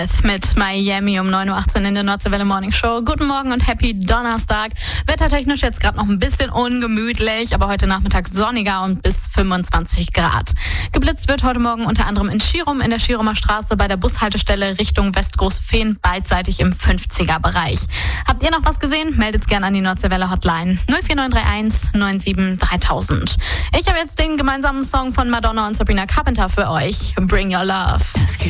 Mit Miami um 9.18 Uhr in der Nordseewelle Morning Show. Guten Morgen und happy Donnerstag. Wettertechnisch jetzt gerade noch ein bisschen ungemütlich, aber heute Nachmittag sonniger und bis 25 Grad. Geblitzt wird heute Morgen unter anderem in Schirum, in der Schirumer Straße bei der Bushaltestelle Richtung Westgroßfehn, beidseitig im 50er-Bereich. Habt ihr noch was gesehen? Meldet's gerne an die Nordseewelle Hotline 04931 97 3000. Ich habe jetzt den gemeinsamen Song von Madonna und Sabrina Carpenter für euch. Bring Your Love.